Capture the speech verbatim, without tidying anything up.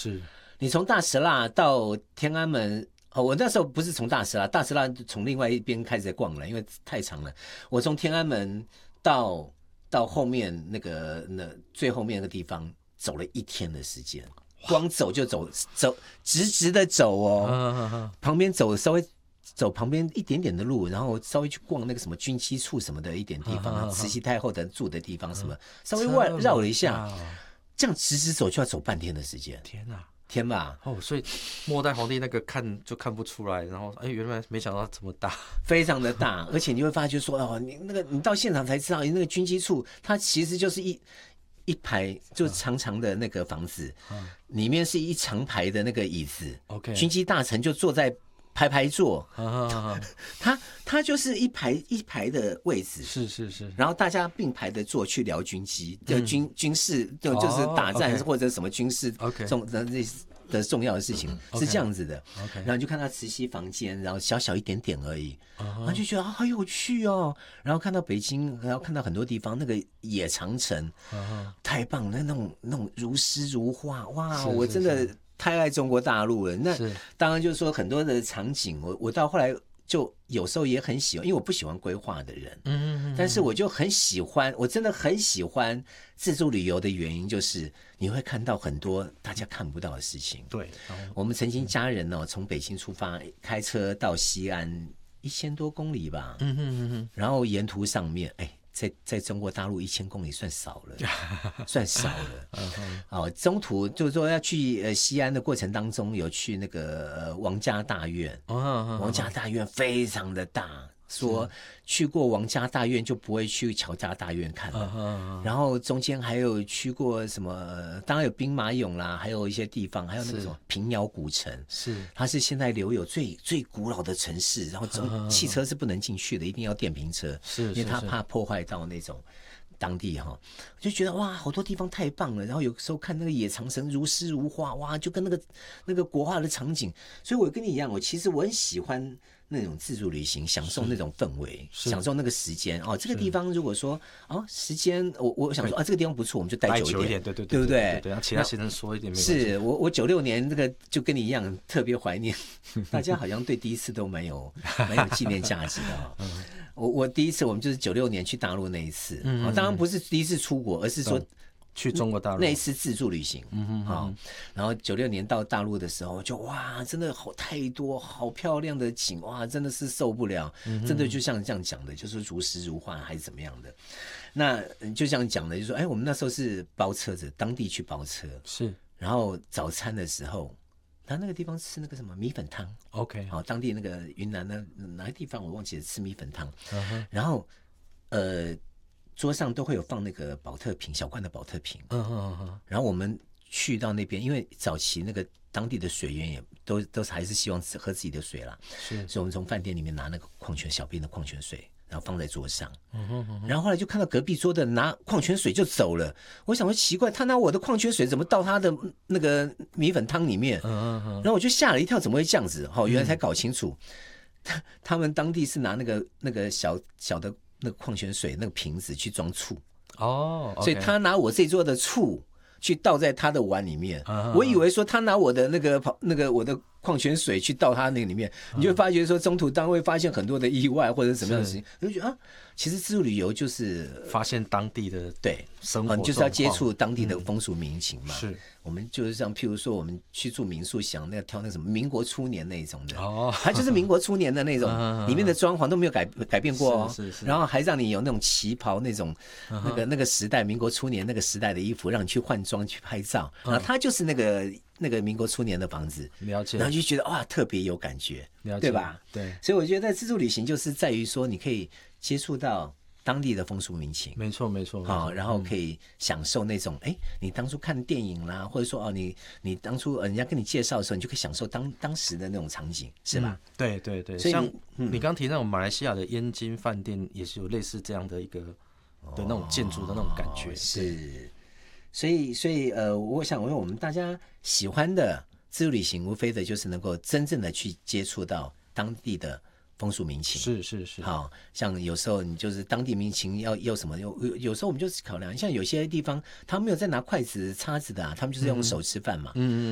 是你从大石蜡到天安门。哦，我那时候不是从大石蜡，大石蜡从另外一边开始逛了，因为太长了。我从天安门到到后面那个那最后面那个地方走了一天的时间，光走就走走直直的走哦，啊啊啊旁边走稍微走旁边一点点的路，然后稍微去逛那个什么军机处什么的一点地方，慈禧太后的住的地方什么，稍微绕绕了一下，这样直直走就要走半天的时间。 天哪！ 天吧， 哦，所以末代皇帝那个看就看不出来，然后哎，原来没想到这么大， 非常的大，而且你会发觉说，哦，你那个你到现场才知道，那个军机处它其实就是一一排就长长的那个房子，嗯、里面是一长排的那个椅子 ，OK， 军机大臣就坐在排排坐，啊、他他就是一排一排的位置， 是是是， 然后大家并排的坐去聊军机，就军、嗯、军事就就是打战、哦、或者什么军事 OK 重的那的重要的事情、嗯、是这样子的 ，OK， 然后你就看到慈禧房间，然后小小一点点而已， uh-huh. 然后就觉得、啊、好有趣哦，然后看到北京，然后看到很多地方那个野长城， uh-huh. 太棒了，那种那种如诗如画，哇，是是是我真的太爱中国大陆了。那当然就是说很多的场景，我我到后来就有时候也很喜欢，因为我不喜欢规划的人，嗯嗯，但是我就很喜欢，我真的很喜欢自助旅游的原因就是你会看到很多大家看不到的事情。 对， 我们曾经家人哦，从北京出发，开车到西安一千多公里吧，嗯哼嗯哼，然后沿途上面，哎。在在中国大陆一千公里算少了，算少了。哦，中途就是说要去呃西安的过程当中，有去那个、呃、王家大院，王家大院非常的大。说去过王家大院就不会去乔家大院看了， uh-huh, uh-huh. 然后中间还有去过什么，当然有兵马俑啦，还有一些地方，还有那个什么平遥古城，是它是现在留有最最古老的城市，然后中、uh-huh. 汽车是不能进去的，一定要电瓶车，是因为它怕破坏到那种当地哈，就觉得哇，好多地方太棒了。然后有时候看那个野长城如诗如画，哇，就跟那个那个国画的场景。所以我跟你一样，我其实我很喜欢那种自助旅行，享受那种氛围，享受那个时间哦。这个地方如果说哦，时间我我想说啊，这个地方不错，我们就待久一点， 久一点对对对不对？ 对，让其他行程说一点没关系。是我我九六年这个就跟你一样特别怀念，大家好像对第一次都蛮有蛮有纪念价值的、哦。嗯我我第一次我们就是九六年去大陆那一次，嗯嗯当然不是第一次出国，而是说去中国大陆那一次自助旅行，嗯嗯好，然后九六年到大陆的时候，就哇，真的好太多好漂亮的景，哇，真的是受不了，嗯、真的就像这样讲的，就是如诗如画还是怎么样的。那就像讲的，就说哎，我们那时候是包车子，当地去包车，是，然后早餐的时候。他那个地方吃那个什么米粉汤 ，OK， 好，当地那个云南的哪个地方我忘记了，吃米粉汤， uh-huh. 然后呃桌上都会有放那个保特瓶，小罐的保特瓶，嗯嗯嗯，然后我们去到那边，因为早期那个当地的水源也都都是还是希望喝自己的水啦，是，所以我们从饭店里面拿那个矿泉小瓶的矿泉水。然后放在桌上，嗯哼嗯哼然后后来就看到隔壁桌的拿矿泉水就走了。我想说奇怪，他拿我的矿泉水怎么到他的那个米粉汤里面？嗯嗯嗯然后我就吓了一跳，怎么会这样子？哦，原来才搞清楚，他、嗯、他们当地是拿那个那个小小的那个矿泉水那个瓶子去装醋哦， okay. 所以他拿我这桌的醋去倒在他的碗里面。Uh-huh. 我以为说他拿我的那个那个我的。矿泉水去倒它那个里面，你就会发觉说中途当然会发现很多的意外或者什么样的事情，你就觉得啊，其实自助旅游就是发现当地的对生活、啊， 你就是要接触当地的风俗民情嘛。 嗯、是， 我们就是像譬如说我们去住民宿，想那个挑那什么民国初年那种的，哦，它就是民国初年的那种，里面的装潢都没有改改变过哦，是是是，然后还让你有那种旗袍那种、uh-huh. 那个那个时代民国初年那个时代的衣服，让你去换装去拍照，然后它就是那个。那个民国初年的房子， 了解， 然后就觉得哇，特别有感觉， 了解， 对吧？ 对， 所以我觉得自助旅行就是在于说，你可以接触到当地的风俗民情， 没错，没错， 好、哦，然后可以享受那种，哎、嗯，你当初看电影啦，或者说哦，你你当初人家跟你介绍的时候，你就可以享受当当时的那种场景，是吧？ 嗯、对对对，所以像你刚刚提那种马来西亚的燕京饭店，也是有类似这样的一个的那种建筑的那种感觉， 哦、是。所以，所以，呃，我想，我们大家喜欢的自助旅行，无非的就是能够真正的去接触到当地的风俗民情。 是是是。 好像有时候你就是当地民情要要什么，有有时候我们就是考量，像有些地方他没有在拿筷子、叉子的、啊，他们就是用手吃饭嘛。嗯嗯。